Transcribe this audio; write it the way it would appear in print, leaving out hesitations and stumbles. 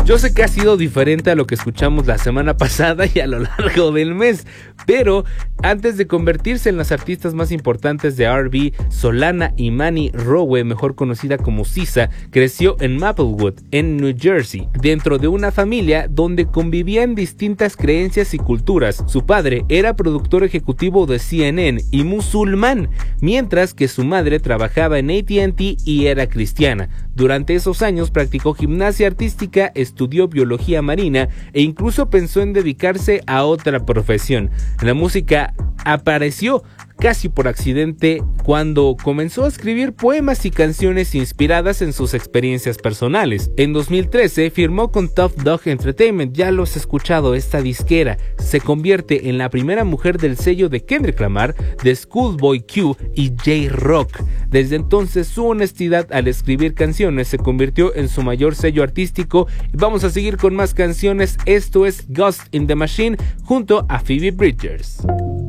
Yo sé que ha sido diferente a lo que escuchamos la semana pasada y a lo largo del mes, pero antes de convertirse en las artistas más importantes de R&B, Solana Imani Rowe, mejor conocida como SZA, creció en Maplewood, en New Jersey, dentro de una familia donde convivían distintas creencias y culturas. Su padre era productor ejecutivo de CNN y musulmán, mientras que su madre trabajaba en AT&T y era cristiana. Durante esos años practicó gimnasia artística, estudió biología marina e incluso pensó en dedicarse a otra profesión. La música apareció casi por accidente cuando comenzó a escribir poemas y canciones inspiradas en sus experiencias personales. En 2013 firmó con Top Dog Entertainment, ya lo has escuchado, esta disquera. Se convierte en la primera mujer del sello de Kendrick Lamar, de Schoolboy Q y J-Rock. Desde entonces su honestidad al escribir canciones se convirtió en su mayor sello artístico y vamos a seguir con más canciones. Esto es Ghost in the Machine junto a Phoebe Bridgers.